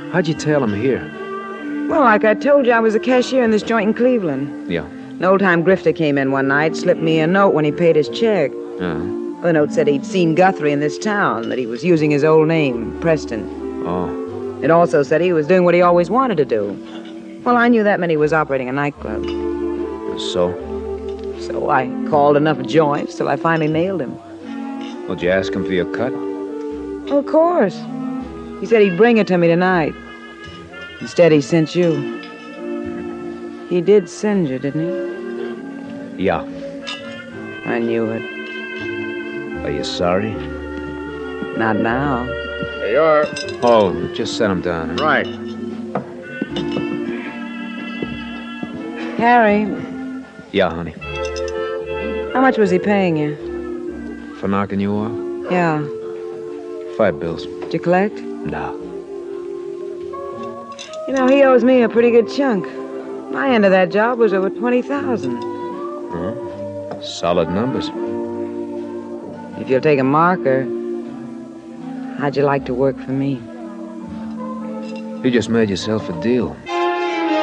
How'd you tail him here? Well, like I told you, I was a cashier in this joint in Cleveland. Yeah. An old-time grifter came in one night, slipped me a note when he paid his check. The note said he'd seen Guthrie in this town, that he was using his old name, Preston. Oh. It also said he was doing what he always wanted to do. Well, I knew that meant he was operating a nightclub. So? So I called enough joints till I finally nailed him. Well, did you ask him for your cut? Well, of course. He said he'd bring it to me tonight. Instead, he sent you. He did send you, didn't he? Yeah. I knew it. Are you sorry? Not now. There you are. Oh, just set him down. Huh? Right. Harry, Yeah, honey. how much was he paying you? For knocking you off? Yeah. $5. Did you collect? No. You know, he owes me a pretty good chunk. My end of that job was over 20,000. Solid numbers. If you'll take a marker, how'd you like to work for me? You just made yourself a deal.